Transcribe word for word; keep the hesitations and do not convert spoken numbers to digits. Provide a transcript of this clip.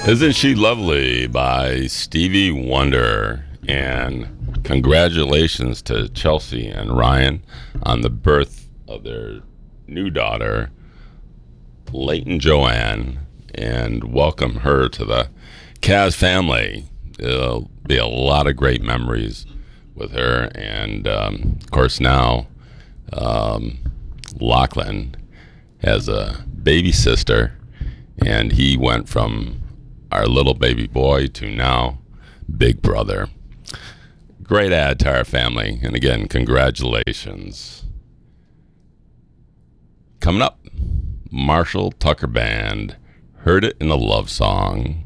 Isn't She Lovely by Stevie Wonder. And congratulations to Chelsea and Ryan on the birth of their new daughter, Leighton Joanne, and welcome her to the Kaz family. There'll be a lot of great memories with her. And, um, of course, now um, Lachlan has a baby sister, and he went from our little baby boy to now big brother. Great add to our family. And again, congratulations. Coming up, Marshall Tucker Band, Heard It in a Love Song.